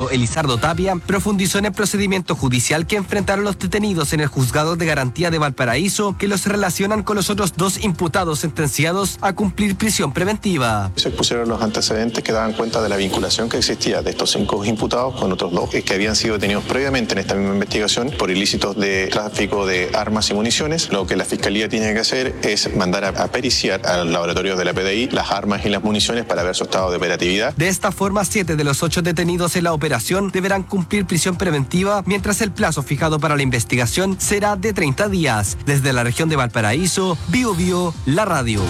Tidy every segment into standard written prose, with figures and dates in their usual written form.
Pedro Elizardo Tapia profundizó en el procedimiento judicial que enfrentaron los detenidos en el Juzgado de Garantía de Valparaíso, que los relacionan con los otros 2 imputados sentenciados a cumplir prisión preventiva. Se expusieron los antecedentes que daban cuenta de la vinculación que existía de estos 5 imputados con otros 2 que habían sido detenidos previamente en esta misma investigación por ilícitos de tráfico de armas y municiones. Lo que la Fiscalía tiene que hacer es mandar a periciar al laboratorio de la PDI las armas y las municiones para ver su estado de operatividad. De esta forma, 7 de los 8 detenidos en la operación deberán cumplir prisión preventiva, mientras el plazo fijado para la investigación será de 30 días. Desde la región de Valparaíso, Biobío, la radio.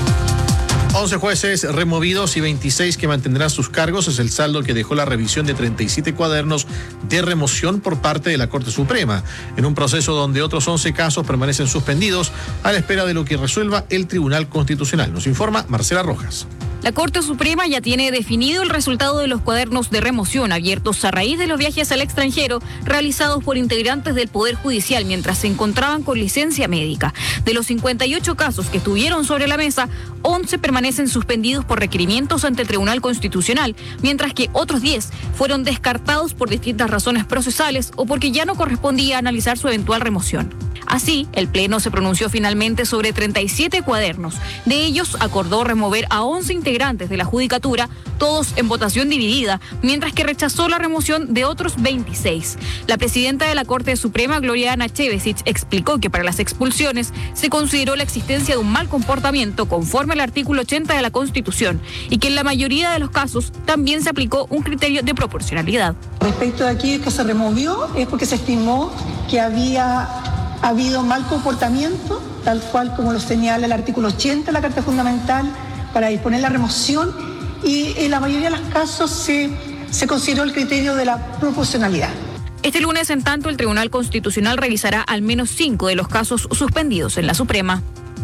11 jueces removidos y 26 que mantendrán sus cargos es el saldo que dejó la revisión de 37 cuadernos de remoción por parte de la Corte Suprema, en un proceso donde otros 11 casos permanecen suspendidos a la espera de lo que resuelva el Tribunal Constitucional. Nos informa Marcela Rojas. La Corte Suprema ya tiene definido el resultado de los cuadernos de remoción abiertos a raíz de los viajes al extranjero realizados por integrantes del Poder Judicial mientras se encontraban con licencia médica. De los 58 casos que estuvieron sobre la mesa, 11 permanecen suspendidos por requerimientos ante el Tribunal Constitucional, mientras que otros 10 fueron descartados por distintas razones procesales o porque ya no correspondía analizar su eventual remoción. Así, el Pleno se pronunció finalmente sobre 37 cuadernos. De ellos, acordó remover a 11 integrantes de la Judicatura, todos en votación dividida, mientras que rechazó la remoción de otros 26. La presidenta de la Corte Suprema, Gloriana Chevesic, explicó que para las expulsiones se consideró la existencia de un mal comportamiento conforme al artículo 80 de la Constitución y que en la mayoría de los casos también se aplicó un criterio de proporcionalidad. Respecto de aquello que se removió es porque se estimó que había habido mal comportamiento, tal cual como lo señala el artículo 80 de la Carta Fundamental, para disponer la remoción, y en la mayoría de los casos se consideró el criterio de la proporcionalidad. Este lunes, en tanto, el Tribunal Constitucional revisará al menos 5 de los casos suspendidos en la Suprema.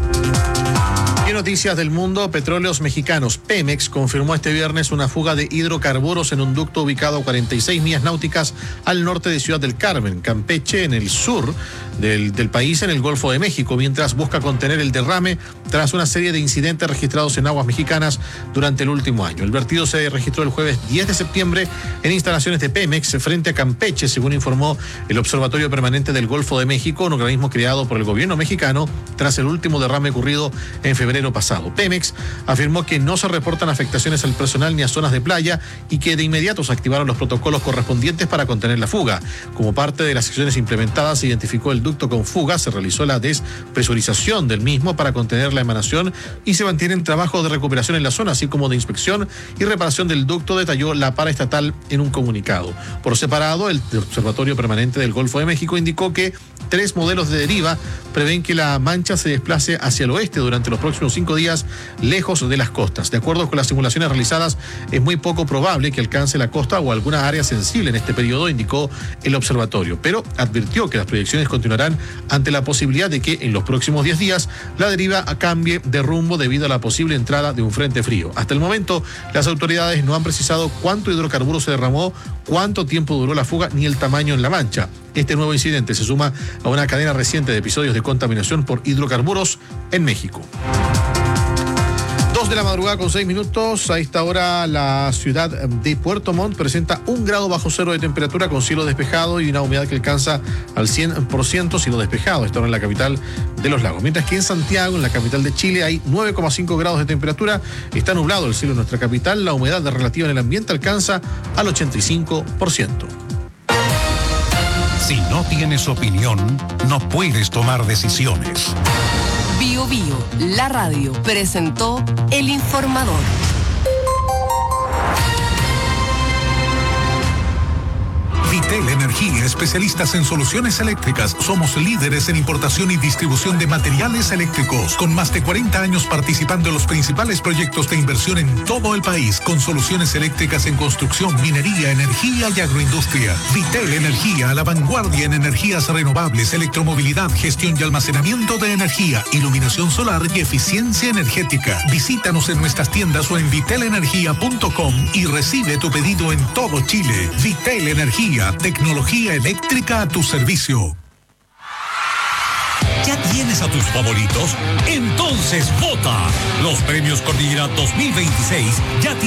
¿Qué noticias del mundo? Petróleos Mexicanos. Pemex confirmó este viernes una fuga de hidrocarburos en un ducto ubicado a 46 millas náuticas al norte de Ciudad del Carmen, Campeche, en el sur del país, en el Golfo de México, mientras busca contener el derrame tras una serie de incidentes registrados en aguas mexicanas durante el último año. El vertido se registró el jueves 10 de septiembre en instalaciones de Pemex frente a Campeche, según informó el Observatorio Permanente del Golfo de México, un organismo creado por el gobierno mexicano tras el último derrame ocurrido en febrero pasado. Pemex afirmó que no se reportan afectaciones al personal ni a zonas de playa y que de inmediato se activaron los protocolos correspondientes para contener la fuga. Como parte de las acciones implementadas, se identificó el ducto con fuga, se realizó la despresurización del mismo para contener la emanación y se mantienen trabajos de recuperación en la zona, así como de inspección y reparación del ducto, detalló la paraestatal en un comunicado. Por separado, el Observatorio Permanente del Golfo de México indicó que 3 modelos de deriva prevén que la mancha se desplace hacia el oeste durante los próximos 5 días, lejos de las costas. De acuerdo con las simulaciones realizadas, es muy poco probable que alcance la costa o alguna área sensible en este periodo, indicó el observatorio, pero advirtió que las proyecciones continuarán ante la posibilidad de que en los próximos 10 días la deriva cambie de rumbo debido a la posible entrada de un frente frío. Hasta el momento, las autoridades no han precisado cuánto hidrocarburo se derramó, cuánto tiempo duró la fuga ni el tamaño en la mancha. Este nuevo incidente se suma a una cadena reciente de episodios de contaminación por hidrocarburos en México. 2 de la madrugada con 6 minutos. A esta hora la ciudad de Puerto Montt presenta 1 grado bajo cero de temperatura con cielo despejado y una humedad que alcanza al 100%, cielo despejado. A esta hora en la capital de los lagos. Mientras que en Santiago, en la capital de Chile, hay 9,5 grados de temperatura. Está nublado el cielo en nuestra capital. La humedad relativa en el ambiente alcanza al 85%. Si no tienes opinión, no puedes tomar decisiones. Bio Bio, la radio, presentó El Informador. Vitel Energía, especialistas en soluciones eléctricas. Somos líderes en importación y distribución de materiales eléctricos, con más de 40 años participando en los principales proyectos de inversión en todo el país, con soluciones eléctricas en construcción, minería, energía y agroindustria. Vitel Energía, a la vanguardia en energías renovables, electromovilidad, gestión y almacenamiento de energía, iluminación solar y eficiencia energética. Visítanos en nuestras tiendas o en vitelenergia.com y recibe tu pedido en todo Chile. Vitel Energía, tecnología eléctrica a tu servicio. ¿Ya tienes a tus favoritos? Entonces vota. Los premios Cordillera 2026 ya